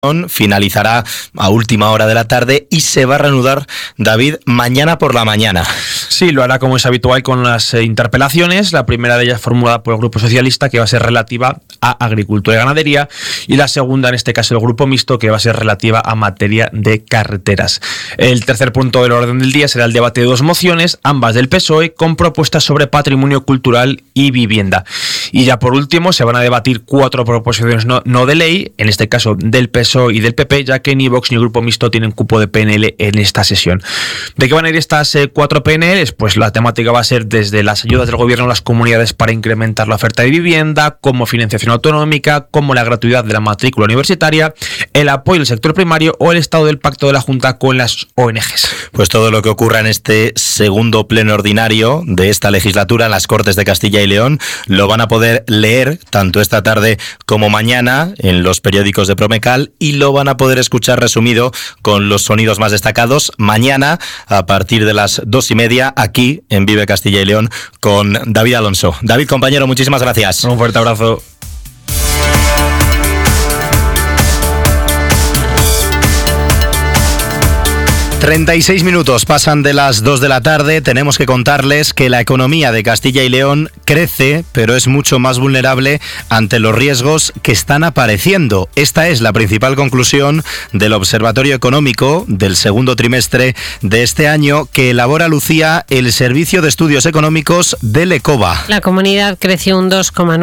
finalizará a última hora de la tarde y se va a reanudar, David, mañana por la mañana. Sí, lo hará como es habitual con las interpelaciones. La primera de ellas formulada por el Grupo Socialista, que va a ser relativa a agricultura y ganadería, y la segunda, en este caso el Grupo Mixto, que va a ser relativa a materia de carreteras. El tercer punto del orden del día será el debate de dos mociones, ambas del PSOE, con propuestas sobre patrimonio cultural y vivienda. Y ya por último se van a debatir 4 proposiciones no de ley, en este caso del PSOE y del PP, ya que ni Vox ni el Grupo Mixto tienen cupo de PNL en esta sesión. ¿De qué van a ir estas 4 PNLs? Pues la temática va a ser desde las ayudas del gobierno a las comunidades para incrementar la oferta de vivienda, como financiación autonómica, como la gratuidad de la matrícula universitaria, el apoyo al sector primario o el estado del pacto de la Junta con las ONGs. Pues todo lo que ocurra en este segundo pleno ordinario de esta legislatura en las Cortes de Castilla y León lo van a poder leer tanto esta tarde como mañana en los periódicos de Promecal, y lo van a poder escuchar resumido con los sonidos más destacados mañana a partir de las 2:30 aquí en Vive Castilla y León con David Alonso. David, compañero, muchísimas gracias. Un fuerte abrazo. 36 minutos pasan de las 2 de la tarde. Tenemos que contarles que la economía de Castilla y León crece, pero es mucho más vulnerable ante los riesgos que están apareciendo. Esta es la principal conclusión del Observatorio Económico del segundo trimestre de este año que elabora, Lucía, el Servicio de Estudios Económicos del ECOBA. La comunidad creció un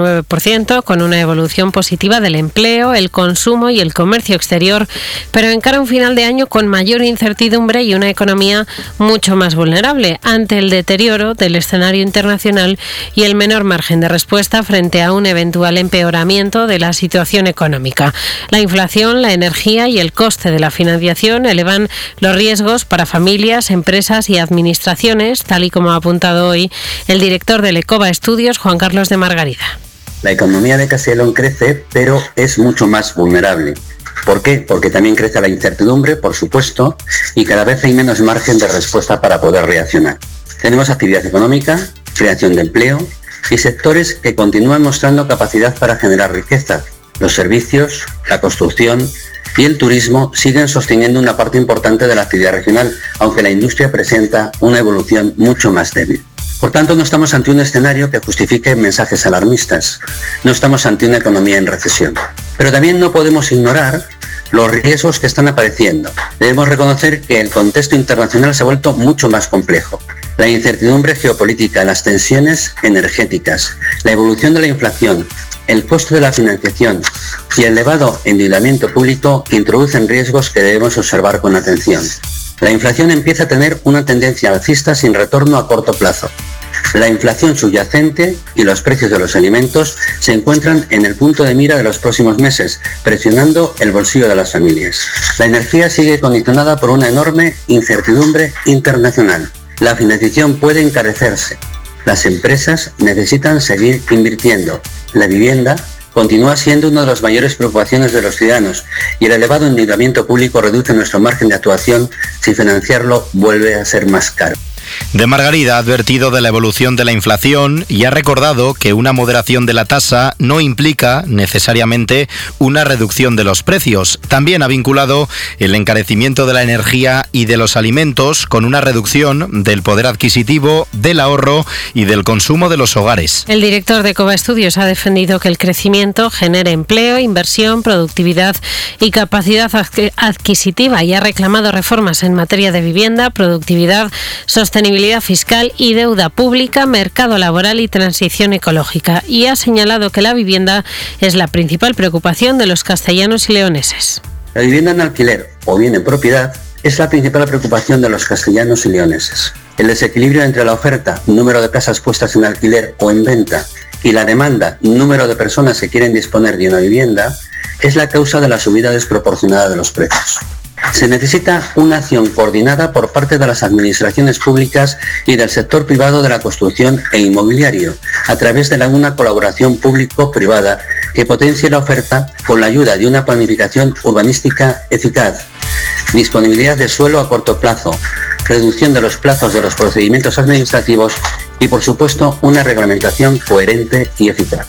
2,9%, con una evolución positiva del empleo, el consumo y el comercio exterior, pero encara un final de año con mayor incertidumbre y una economía mucho más vulnerable ante el deterioro del escenario internacional y el menor margen de respuesta frente a un eventual empeoramiento de la situación económica. La inflación, la energía y el coste de la financiación elevan los riesgos para familias, empresas y administraciones, tal y como ha apuntado hoy el director del ECOBA Estudios, Juan Carlos de Margarida. La economía de Castilla y León crece, pero es mucho más vulnerable. ¿Por qué? Porque también crece la incertidumbre, por supuesto, y cada vez hay menos margen de respuesta para poder reaccionar. Tenemos actividad económica, creación de empleo y sectores que continúan mostrando capacidad para generar riqueza. Los servicios, la construcción y el turismo siguen sosteniendo una parte importante de la actividad regional, aunque la industria presenta una evolución mucho más débil. Por tanto, no estamos ante un escenario que justifique mensajes alarmistas. No estamos ante una economía en recesión. Pero también no podemos ignorar los riesgos que están apareciendo. Debemos reconocer que el contexto internacional se ha vuelto mucho más complejo. La incertidumbre geopolítica, las tensiones energéticas, la evolución de la inflación, el coste de la financiación y el elevado endeudamiento público introducen riesgos que debemos observar con atención. La inflación empieza a tener una tendencia alcista sin retorno a corto plazo. La inflación subyacente y los precios de los alimentos se encuentran en el punto de mira de los próximos meses, presionando el bolsillo de las familias. La energía sigue condicionada por una enorme incertidumbre internacional. La financiación puede encarecerse. Las empresas necesitan seguir invirtiendo. La vivienda continúa siendo una de las mayores preocupaciones de los ciudadanos y el elevado endeudamiento público reduce nuestro margen de actuación si financiarlo vuelve a ser más caro. De Margarida ha advertido de la evolución de la inflación y ha recordado que una moderación de la tasa no implica necesariamente una reducción de los precios. También ha vinculado el encarecimiento de la energía y de los alimentos con una reducción del poder adquisitivo, del ahorro y del consumo de los hogares. El director de ECOBA Estudios ha defendido que el crecimiento genere empleo, inversión, productividad y capacidad adquisitiva y ha reclamado reformas en materia de vivienda, productividad, sostenibilidad fiscal y deuda pública, mercado laboral y transición ecológica, y ha señalado que la vivienda es la principal preocupación de los castellanos y leoneses. La vivienda en alquiler o bien en propiedad es la principal preocupación de los castellanos y leoneses. El desequilibrio entre la oferta, número de casas puestas en alquiler o en venta, y la demanda, número de personas que quieren disponer de una vivienda, es la causa de la subida desproporcionada de los precios. Se necesita una acción coordinada por parte de las administraciones públicas y del sector privado de la construcción e inmobiliario, a través de una colaboración público-privada que potencie la oferta con la ayuda de una planificación urbanística eficaz, disponibilidad de suelo a corto plazo, reducción de los plazos de los procedimientos administrativos y, por supuesto, una reglamentación coherente y eficaz.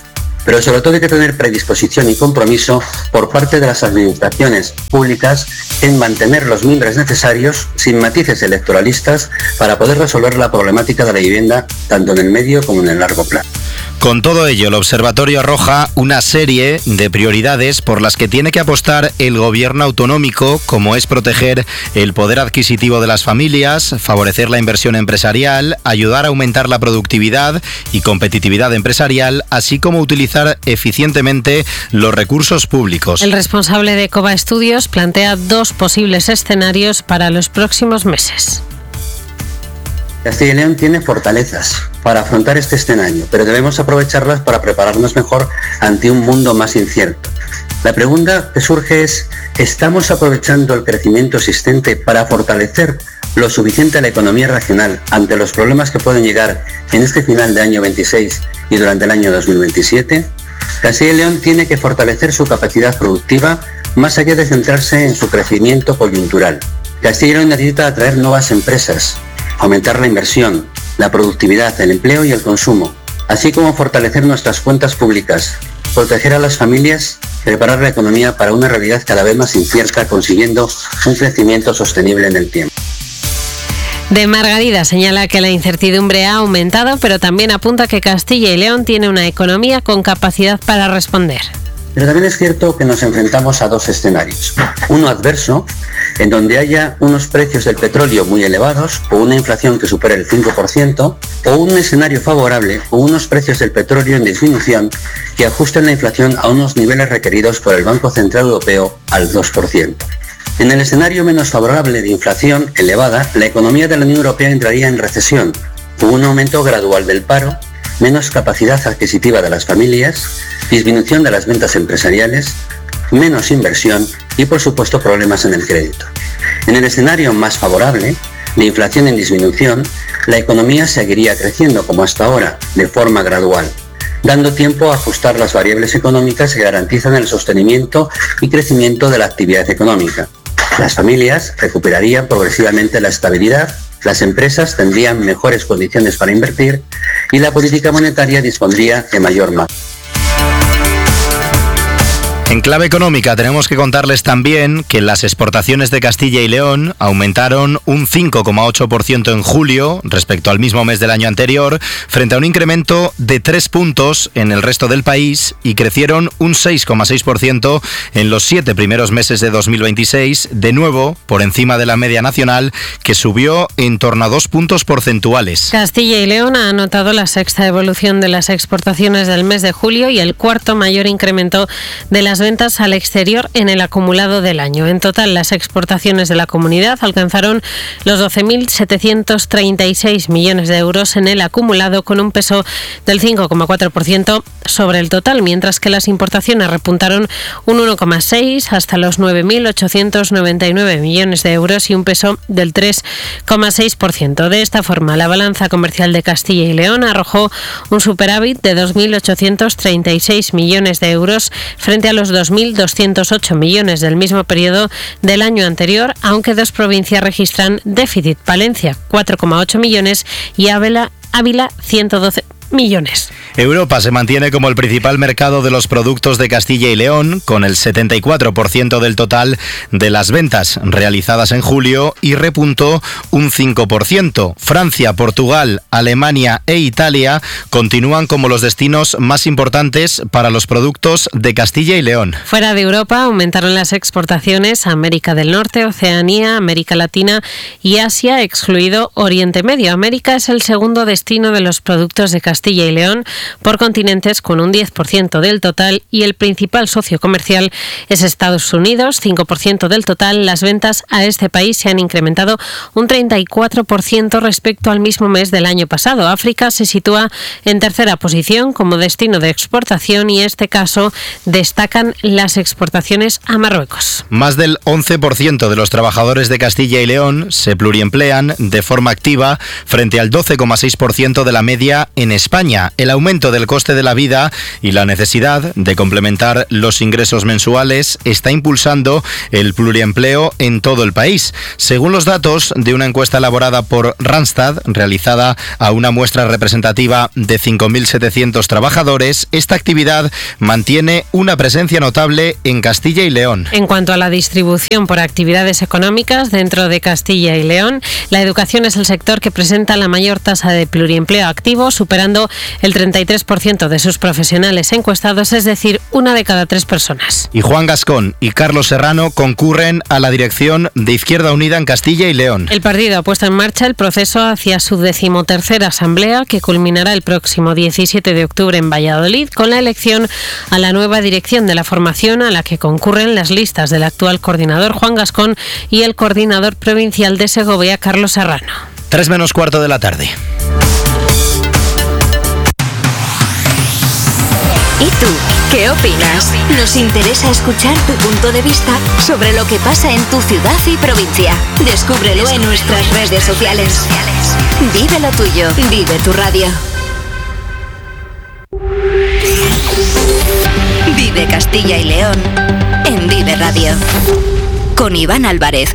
pero sobre todo hay que tener predisposición y compromiso por parte de las administraciones públicas en mantener los mimbres necesarios, sin matices electoralistas, para poder resolver la problemática de la vivienda tanto en el medio como en el largo plazo. Con todo ello, el Observatorio arroja una serie de prioridades por las que tiene que apostar el gobierno autonómico, como es proteger el poder adquisitivo de las familias, favorecer la inversión empresarial, ayudar a aumentar la productividad y competitividad empresarial, así como utilizar eficientemente los recursos públicos. El responsable de Cova Estudios plantea 2 posibles escenarios para los próximos meses. Castilla y León tiene fortalezas para afrontar este escenario, pero debemos aprovecharlas para prepararnos mejor ante un mundo más incierto. La pregunta que surge es, ¿estamos aprovechando el crecimiento existente para fortalecer lo suficiente la economía regional ante los problemas que pueden llegar en este final de año 26 y durante el año 2027? Castilla y León tiene que fortalecer su capacidad productiva más allá de centrarse en su crecimiento coyuntural. Castilla y León necesita atraer nuevas empresas, aumentar la inversión, la productividad, el empleo y el consumo, así como fortalecer nuestras cuentas públicas, proteger a las familias, preparar la economía para una realidad cada vez más incierta, consiguiendo un crecimiento sostenible en el tiempo. De Margarida señala que la incertidumbre ha aumentado, pero también apunta que Castilla y León tiene una economía con capacidad para responder. Pero también es cierto que nos enfrentamos a 2 escenarios. Uno adverso, en donde haya unos precios del petróleo muy elevados o una inflación que supere el 5%, o un escenario favorable o unos precios del petróleo en disminución que ajusten la inflación a unos niveles requeridos por el Banco Central Europeo al 2%. En el escenario menos favorable de inflación elevada, la economía de la Unión Europea entraría en recesión, con un aumento gradual del paro, menos capacidad adquisitiva de las familias, disminución de las ventas empresariales, menos inversión y, por supuesto, problemas en el crédito. En el escenario más favorable, de inflación en disminución, la economía seguiría creciendo como hasta ahora, de forma gradual, dando tiempo a ajustar las variables económicas que garantizan el sostenimiento y crecimiento de la actividad económica. Las familias recuperarían progresivamente la estabilidad, las empresas tendrían mejores condiciones para invertir y la política monetaria dispondría de mayor margen. En clave económica tenemos que contarles también que las exportaciones de Castilla y León aumentaron un 5,8% en julio respecto al mismo mes del año anterior, frente a un incremento de 3 puntos en el resto del país, y crecieron un 6,6% en los 7 primeros meses de 2026, de nuevo por encima de la media nacional, que subió en torno a 2 puntos porcentuales. Castilla y León ha anotado la 6ª evolución de las exportaciones del mes de julio y el 4º mayor incremento de las ventas al exterior en el acumulado del año. En total, las exportaciones de la comunidad alcanzaron los 12.736 millones de euros en el acumulado, con un peso del 5,4% sobre el total, mientras que las importaciones repuntaron un 1,6% hasta los 9.899 millones de euros y un peso del 3,6%. De esta forma, la balanza comercial de Castilla y León arrojó un superávit de 2.836 millones de euros frente a los 2.208 millones del mismo periodo del año anterior, aunque 2 provincias registran déficit: Palencia 4,8 millones y Ávila 112 millones. Europa se mantiene como el principal mercado de los productos de Castilla y León, con el 74% del total de las ventas realizadas en julio, y repuntó un 5%. Francia, Portugal, Alemania e Italia continúan como los destinos más importantes para los productos de Castilla y León. Fuera de Europa aumentaron las exportaciones a América del Norte, Oceanía, América Latina y Asia, excluido Oriente Medio. América es el segundo destino de los productos de Castilla y León por continentes, con un 10% del total, y el principal socio comercial es Estados Unidos, 5% del total. Las ventas a este país se han incrementado un 34% respecto al mismo mes del año pasado. África se sitúa en tercera posición como destino de exportación, y en este caso destacan las exportaciones a Marruecos. Más del 11% de los trabajadores de Castilla y León se pluriemplean de forma activa, frente al 12,6% de la media en España. España, el aumento del coste de la vida y la necesidad de complementar los ingresos mensuales está impulsando el pluriempleo en todo el país. Según los datos de una encuesta elaborada por Randstad, realizada a una muestra representativa de 5.700 trabajadores, esta actividad mantiene una presencia notable en Castilla y León. En cuanto a la distribución por actividades económicas dentro de Castilla y León, la educación es el sector que presenta la mayor tasa de pluriempleo activo, superando el 33% de sus profesionales encuestados, es decir, 1 de cada 3 personas. Y Juan Gascón y Carlos Serrano concurren a la dirección de Izquierda Unida en Castilla y León. El partido ha puesto en marcha el proceso hacia su 13ª asamblea, que culminará el próximo 17 de octubre en Valladolid, con la elección a la nueva dirección de la formación, a la que concurren las listas del actual coordinador Juan Gascón y el coordinador provincial de Segovia, Carlos Serrano. 3:45 de la tarde. ¿Y tú? ¿Qué opinas? Nos interesa escuchar tu punto de vista sobre lo que pasa en tu ciudad y provincia. Descúbrelo en nuestras redes sociales. Vive lo tuyo, vive tu radio. Vive Castilla y León en Vive Radio. Con Iván Álvarez.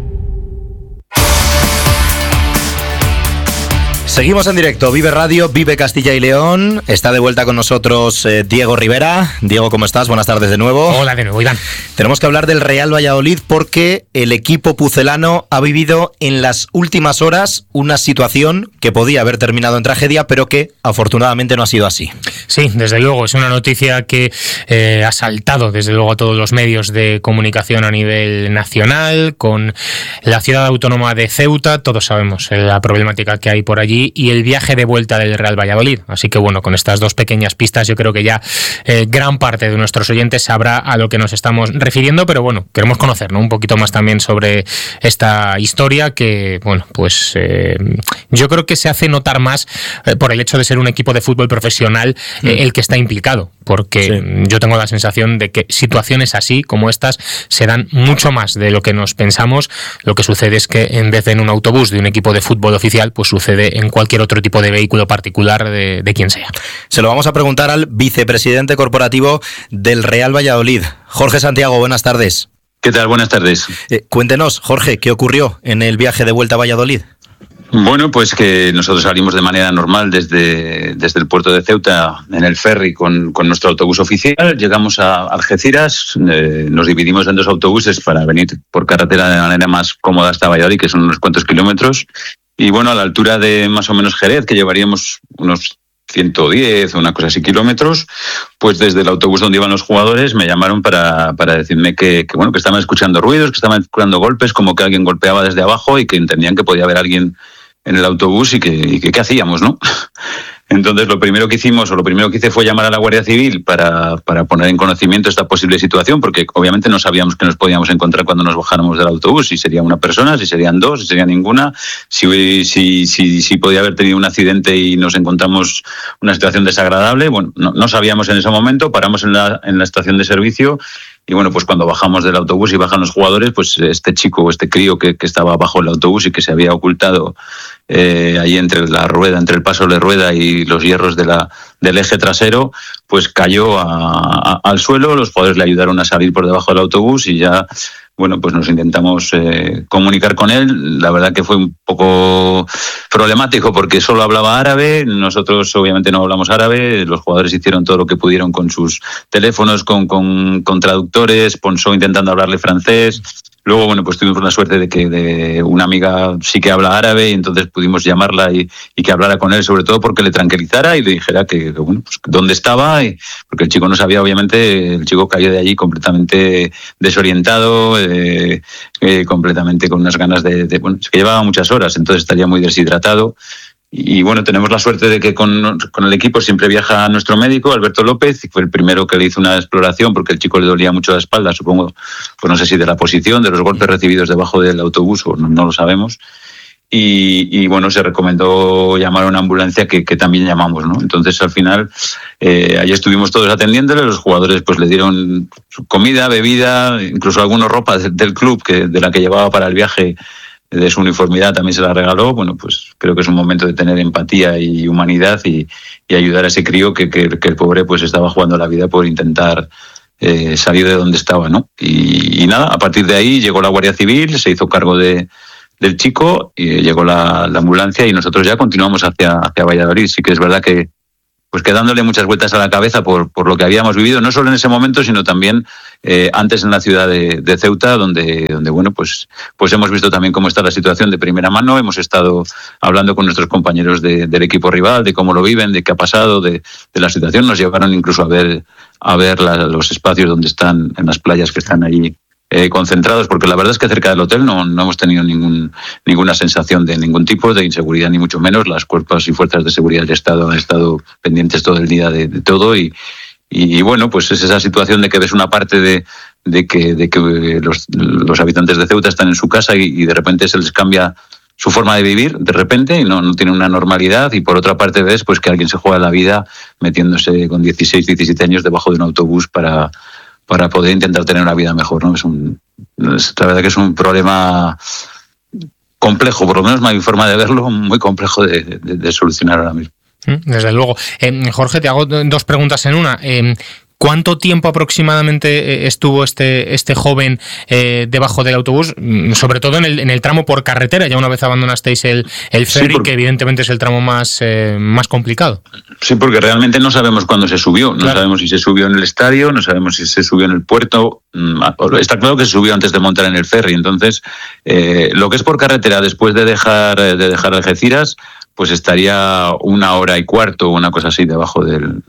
Seguimos en directo, Vive Radio, Vive Castilla y León. Está de vuelta con nosotros Diego Rivera. Diego, ¿cómo estás? Buenas tardes de nuevo. Hola de nuevo, Iván. Tenemos que hablar del Real Valladolid porque el equipo pucelano ha vivido en las últimas horas una situación que podía haber terminado en tragedia, pero que afortunadamente no ha sido así. Sí, desde luego, es una noticia que ha saltado desde luego a todos los medios de comunicación a nivel nacional, con la ciudad autónoma de Ceuta. Todos sabemos la problemática que hay por allí y el viaje de vuelta del Real Valladolid. Así que bueno, con estas dos pequeñas pistas yo creo que ya gran parte de nuestros oyentes sabrá a lo que nos estamos refiriendo, pero bueno, queremos conocer, ¿no?, un poquito más también sobre esta historia que, bueno, pues yo creo que se hace notar más por el hecho de ser un equipo de fútbol profesional el que está implicado, porque yo tengo la sensación de que situaciones así como estas se dan mucho más de lo que nos pensamos. Lo que sucede es que en vez de en un autobús de un equipo de fútbol oficial, pues sucede en cualquier otro tipo de vehículo particular de quien sea. Se lo vamos a preguntar al vicepresidente corporativo del Real Valladolid, Jorge Santiago. Buenas tardes. ¿Qué tal? Buenas tardes. Cuéntenos, Jorge, ¿qué ocurrió en el viaje de vuelta a Valladolid? Bueno, pues que nosotros salimos de manera normal desde el puerto de Ceuta en el ferry con nuestro autobús oficial. Llegamos a Algeciras, nos dividimos en 2 autobuses para venir por carretera de manera más cómoda hasta Valladolid, que son unos cuantos kilómetros. Y bueno, a la altura de más o menos Jerez, que llevaríamos unos 110 o una cosa así kilómetros, pues desde el autobús donde iban los jugadores me llamaron para decirme que bueno, que estaban escuchando ruidos, que estaban escuchando golpes, como que alguien golpeaba desde abajo y que entendían que podía haber alguien en el autobús y que qué hacíamos, ¿no? Entonces lo primero que hice fue llamar a la Guardia Civil para poner en conocimiento esta posible situación, porque obviamente no sabíamos que nos podíamos encontrar cuando nos bajáramos del autobús, si sería una persona, si serían 2, si sería ninguna, si podía haber tenido un accidente y nos encontramos una situación desagradable. Bueno, no sabíamos en ese momento, paramos en la estación de servicio. Y bueno, pues cuando bajamos del autobús y bajan los jugadores, pues este crío que estaba bajo el autobús y que se había ocultado ahí entre el paso de rueda y los hierros del eje trasero, pues cayó al suelo. Los jugadores le ayudaron a salir por debajo del autobús y ya, bueno, pues nos intentamos comunicar con él. La verdad que fue un poco problemático porque solo hablaba árabe, nosotros obviamente no hablamos árabe, los jugadores hicieron todo lo que pudieron con sus teléfonos, con traductores, Ponsó intentando hablarle francés. Luego, bueno, pues tuvimos la suerte de que de una amiga sí que habla árabe y entonces pudimos llamarla y que hablara con él, sobre todo porque le tranquilizara y le dijera que bueno, pues dónde estaba, porque el chico no sabía, obviamente, el chico cayó de allí completamente desorientado, completamente con unas ganas bueno, es que llevaba muchas horas, entonces estaría muy deshidratado. Y bueno, tenemos la suerte de que con el equipo siempre viaja nuestro médico, Alberto López, y fue el primero que le hizo una exploración porque el chico le dolía mucho la espalda, supongo, pues no sé si de la posición, de los golpes recibidos debajo del autobús, o no lo sabemos. Y bueno, se recomendó llamar a una ambulancia que también llamamos, ¿no? Entonces al final allí estuvimos todos atendiéndole, los jugadores pues le dieron comida, bebida, incluso alguna ropa del club de la que llevaba para el viaje. de su uniformidad también se la regaló. Bueno, pues creo que es un momento de tener empatía y humanidad y ayudar a ese crío que el pobre pues estaba jugando la vida por intentar salir de donde estaba, ¿no? Y nada, a partir de ahí llegó la Guardia Civil, se hizo cargo del chico, y llegó la ambulancia y nosotros ya continuamos hacia Valladolid. Sí que es verdad que pues quedándole muchas vueltas a la cabeza por lo que habíamos vivido, no solo en ese momento, sino también antes en la ciudad de Ceuta, donde bueno, pues hemos visto también cómo está la situación de primera mano. Hemos estado hablando con nuestros compañeros del equipo rival, de cómo lo viven, de qué ha pasado, de la situación. Nos llevaron incluso a ver los espacios donde están, en las playas que están allí concentrados, porque la verdad es que cerca del hotel no hemos tenido ninguna sensación de ningún tipo de inseguridad, ni mucho menos. Las cuerpos y fuerzas de seguridad del Estado han estado pendientes todo el día de todo y bueno, pues es esa situación de que ves una parte de que los habitantes de Ceuta están en su casa y de repente se les cambia su forma de vivir de repente y no tienen una normalidad, y por otra parte ves pues que alguien se juega la vida metiéndose con 16, 17 años debajo de un autobús para poder intentar tener una vida mejor, ¿no? La verdad que es un problema complejo, por lo menos mi forma de verlo, muy complejo de solucionar ahora mismo. Desde luego. Jorge, te hago dos preguntas en una. ¿Cuánto tiempo aproximadamente estuvo este joven debajo del autobús? Sobre todo en el tramo por carretera, ya una vez abandonasteis el ferry, sí, que evidentemente es el tramo más complicado. Sí, porque realmente no sabemos cuándo se subió. No sabemos si se subió en el estadio, no sabemos si se subió en el puerto. Está claro que se subió antes de montar en el ferry. Entonces, lo que es por carretera, después de dejar Algeciras, pues estaría 1 hora y cuarto, una cosa así, debajo del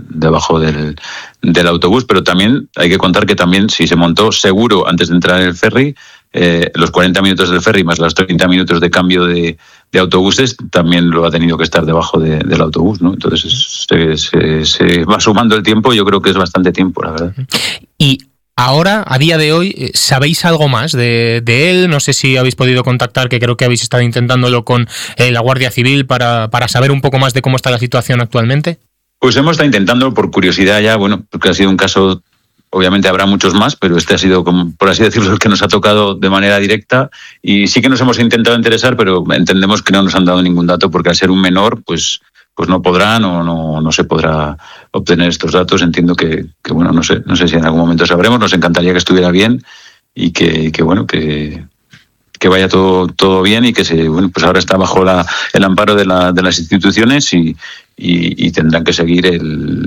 autobús. Pero también hay que contar que también si se montó seguro antes de entrar en el ferry, los 40 minutos del ferry más los 30 minutos de cambio de autobuses, también lo ha tenido que estar debajo del autobús, ¿no? Entonces se va sumando el tiempo. Yo creo que es bastante tiempo, la verdad. Y ahora, a día de hoy, ¿sabéis algo más de él? No sé si habéis podido contactar, que creo que habéis estado intentándolo con la Guardia Civil para saber un poco más de cómo está la situación actualmente. Pues hemos estado intentando por curiosidad ya, bueno, porque ha sido un caso, obviamente habrá muchos más, pero este ha sido, como, por así decirlo, el que nos ha tocado de manera directa, y sí que nos hemos intentado interesar, pero entendemos que no nos han dado ningún dato, porque al ser un menor, pues no podrán o no se podrá obtener estos datos. Entiendo que bueno, no sé si en algún momento sabremos. Nos encantaría que estuviera bien y que vaya todo bien, y que pues ahora está bajo el amparo de las instituciones y tendrán que seguir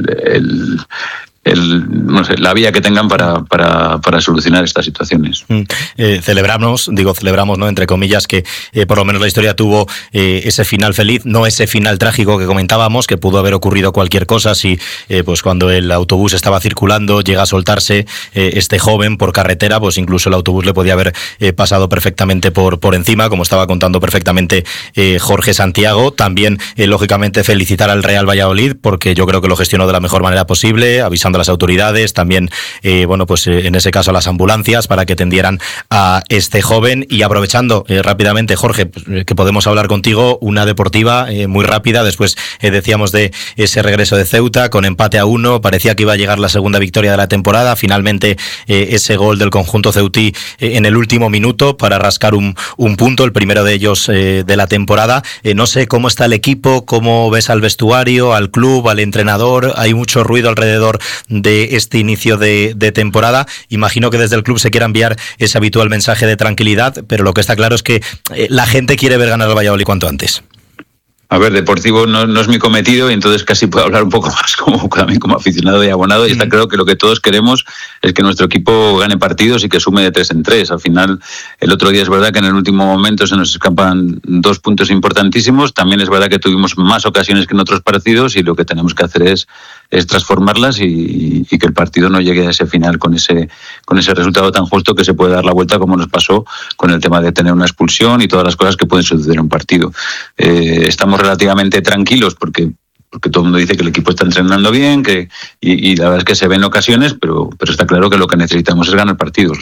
la vía que tengan para solucionar estas situaciones. Celebramos, ¿no?, entre comillas, que por lo menos la historia tuvo ese final feliz, no ese final trágico que comentábamos, que pudo haber ocurrido cualquier cosa si pues cuando el autobús estaba circulando llega a soltarse este joven por carretera, pues incluso el autobús le podía haber pasado perfectamente por encima, como estaba contando perfectamente Jorge Santiago. También, lógicamente, felicitar al Real Valladolid, porque yo creo que lo gestionó de la mejor manera posible, avisando a las autoridades, también pues en ese caso a las ambulancias, para que tendieran a este joven. Y aprovechando rápidamente, Jorge, que podemos hablar contigo, una deportiva muy rápida. Después decíamos de ese regreso de Ceuta con empate a 1, parecía que iba a llegar la segunda victoria de la temporada. Finalmente ese gol del conjunto ceutí en el último minuto para rascar un punto, el primero de ellos de la temporada. No sé cómo está el equipo, cómo ves al vestuario, al club, al entrenador. Hay mucho ruido alrededor de este inicio de temporada. Imagino que desde el club se quiera enviar ese habitual mensaje de tranquilidad, pero lo que está claro es que la gente quiere ver ganar al Valladolid cuanto antes. A ver, deportivo no es mi cometido, y entonces casi puedo hablar un poco más también como aficionado y abonado. Y está claro que lo que todos queremos es que nuestro equipo gane partidos y que sume de 3 en 3. Al final, el otro día es verdad que en el último momento se nos escapan 2 puntos importantísimos. También es verdad que tuvimos más ocasiones que en otros partidos, y lo que tenemos que hacer es transformarlas y que el partido no llegue a ese final con ese resultado tan justo, que se puede dar la vuelta, como nos pasó con el tema de tener una expulsión y todas las cosas que pueden suceder en un partido. Estamos relativamente tranquilos porque todo el mundo dice que el equipo está entrenando bien, y la verdad es que se ven ocasiones, pero está claro que lo que necesitamos es ganar partidos.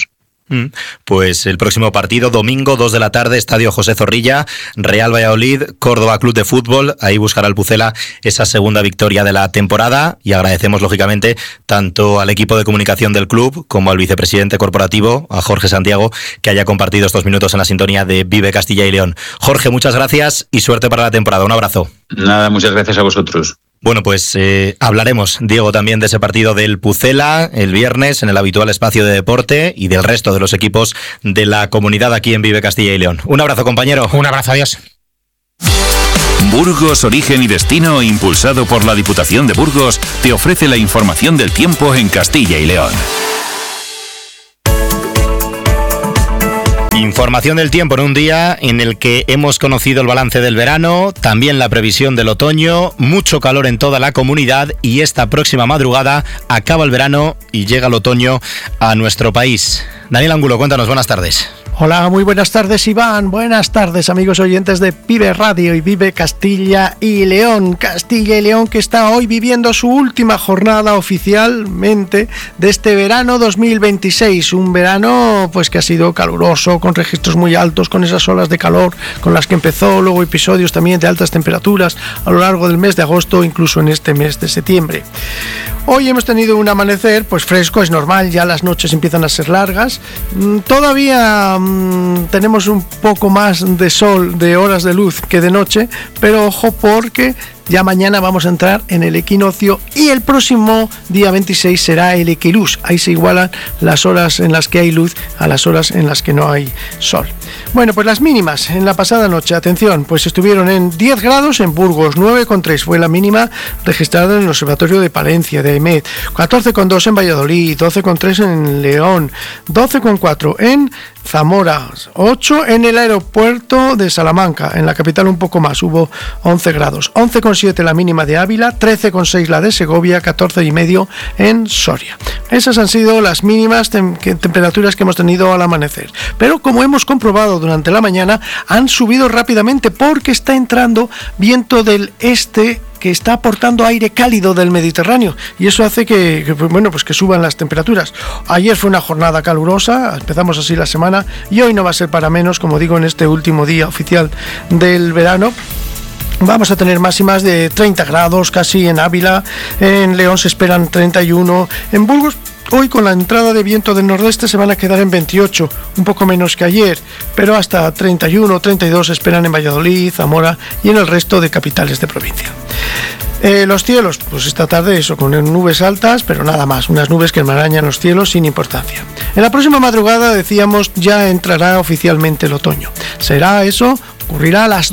Pues el próximo partido, domingo, 2 de la tarde, Estadio José Zorrilla, Real Valladolid, Córdoba Club de Fútbol. Ahí buscará el Pucela esa segunda victoria de la temporada, y agradecemos lógicamente tanto al equipo de comunicación del club como al vicepresidente corporativo, a Jorge Santiago, que haya compartido estos minutos en la sintonía de Vive Castilla y León. Jorge, muchas gracias y suerte para la temporada. Un abrazo. Nada, muchas gracias a vosotros. Bueno, pues hablaremos, Diego, también de ese partido del Pucela el viernes en el habitual espacio de deporte y del resto de los equipos de la comunidad aquí en Vive Castilla y León. Un abrazo, compañero. Un abrazo, adiós. Burgos, Origen y Destino, impulsado por la Diputación de Burgos, te ofrece la información del tiempo en Castilla y León. Información del tiempo en un día en el que hemos conocido el balance del verano, también la previsión del otoño, mucho calor en toda la comunidad, y esta próxima madrugada acaba el verano y llega el otoño a nuestro país. Daniel Angulo, cuéntanos, buenas tardes. Hola, muy buenas tardes, Iván. Buenas tardes, amigos oyentes de Vive Radio y Vive Castilla y León. Castilla y León, que está hoy viviendo su última jornada oficialmente de este verano 2026. Un verano pues que ha sido caluroso, con registros muy altos, con esas olas de calor con las que empezó, luego episodios también de altas temperaturas a lo largo del mes de agosto, incluso en este mes de septiembre. Hoy hemos tenido un amanecer pues fresco, es normal, ya las noches empiezan a ser largas. Todavía tenemos un poco más de sol, de horas de luz que de noche, pero ojo, porque ya mañana vamos a entrar en el equinoccio y el próximo día 26 será el equiluz. Ahí se igualan las horas en las que hay luz a las horas en las que no hay sol. Bueno, pues las mínimas en la pasada noche, atención, pues estuvieron en 10 grados en Burgos, 9,3 fue la mínima registrada en el Observatorio de Palencia, de Aimet, 14,2 en Valladolid, 12,3 en León, 12,4 en Zamora, 8 en el aeropuerto de Salamanca, en la capital un poco más, hubo 11 grados, 11,7 la mínima de Ávila, 13,6 la de Segovia, 14,5 en Soria. Esas han sido las mínimas temperaturas que hemos tenido al amanecer, pero como hemos comprobado durante la mañana, han subido rápidamente porque está entrando viento del este que está aportando aire cálido del Mediterráneo, y eso hace que suban las temperaturas. Ayer fue una jornada calurosa, empezamos así la semana, y hoy no va a ser para menos, como digo, en este último día oficial del verano. Vamos a tener máximas de 30 grados casi en Ávila, en León se esperan 31, en Burgos hoy con la entrada de viento del nordeste se van a quedar en 28, un poco menos que ayer, pero hasta 31, 32 se esperan en Valladolid, Zamora y en el resto de capitales de provincia. Los cielos, pues esta tarde eso, con nubes altas, pero nada más, unas nubes que enmarañan los cielos sin importancia. En la próxima madrugada, decíamos, ya entrará oficialmente el otoño. Será eso, ocurrirá a las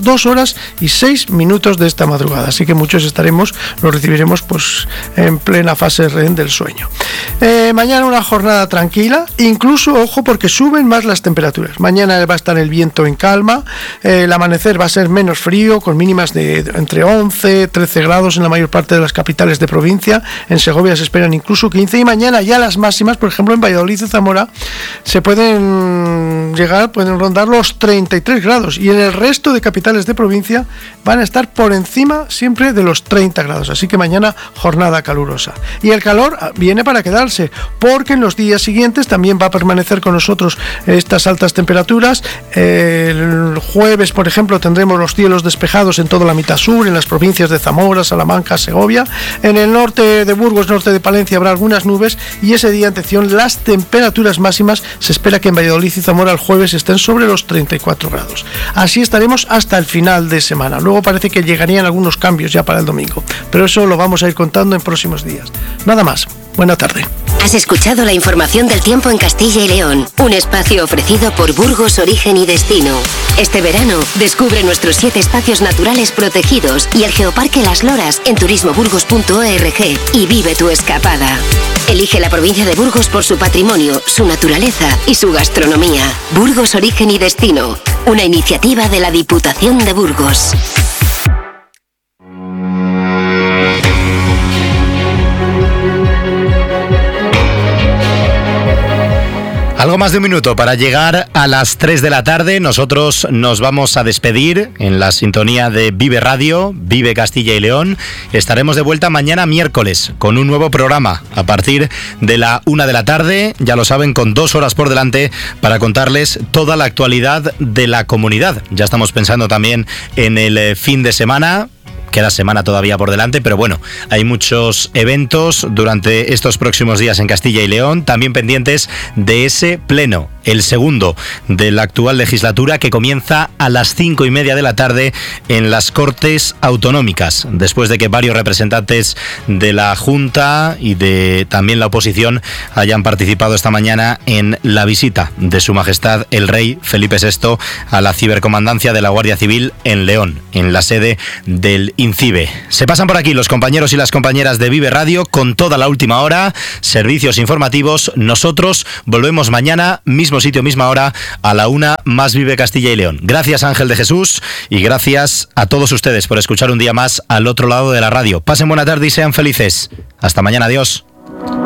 2:06 de esta madrugada, así que muchos lo recibiremos pues en plena fase REM del sueño. Mañana una jornada tranquila, incluso, ojo, porque suben más las temperaturas. Mañana va a estar el viento en calma, el amanecer va a ser menos frío, con mínimas de entre 11, 13 grados en la mayor parte de las capitales de provincia. En Segovia se esperan incluso 15, y mañana ya las máximas, por ejemplo en Valladolid y Zamora, pueden rondar los 33 grados, y en el resto de capitales de provincia van a estar por encima siempre de los 30 grados, así que mañana jornada calurosa. Y el calor viene para quedarse, porque en los días siguientes también va a permanecer con nosotros estas altas temperaturas. El jueves, por ejemplo, tendremos los cielos despejados en toda la mitad sur, en las provincias de Zamora, Salamanca, Segovia. En el norte de Burgos, norte de Palencia, habrá algunas nubes, y ese día, atención, las temperaturas máximas se espera que en Valladolid y Zamora el jueves estén sobre los 34 grados. Así estaremos hasta el final de semana. Luego parece que llegarían algunos cambios ya para el domingo, pero eso lo vamos a ir contando en próximos días. Nada más. Buena tarde. Has escuchado la información del tiempo en Castilla y León, un espacio ofrecido por Burgos, Origen y Destino. Este verano, descubre nuestros 7 espacios naturales protegidos y el Geoparque Las Loras en turismoburgos.org y vive tu escapada. Elige la provincia de Burgos por su patrimonio, su naturaleza y su gastronomía. Burgos, Origen y Destino, una iniciativa de la Diputación de Burgos. Algo más de un minuto para llegar a las 3 de la tarde. Nosotros nos vamos a despedir en la sintonía de Vive Radio, Vive Castilla y León. Estaremos de vuelta mañana miércoles con un nuevo programa a partir de la 1 de la tarde. Ya lo saben, con 2 horas por delante para contarles toda la actualidad de la comunidad. Ya estamos pensando también en el fin de semana. Queda semana todavía por delante, pero bueno, hay muchos eventos durante estos próximos días en Castilla y León, también pendientes de ese pleno, el segundo de la actual legislatura, que comienza a las 5:30 de la tarde en las Cortes Autonómicas, después de que varios representantes de la Junta y de también la oposición hayan participado esta mañana en la visita de Su Majestad el Rey Felipe VI a la cibercomandancia de la Guardia Civil en León, en la sede del INCIBE. Se pasan por aquí los compañeros y las compañeras de Vive Radio con toda la última hora, servicios informativos. Nosotros volvemos mañana, mismo sitio, misma hora, a la 1, más Vive Castilla y León. Gracias, Ángel de Jesús, y gracias a todos ustedes por escuchar un día más al otro lado de la radio. Pasen buena tarde y sean felices. Hasta mañana, adiós.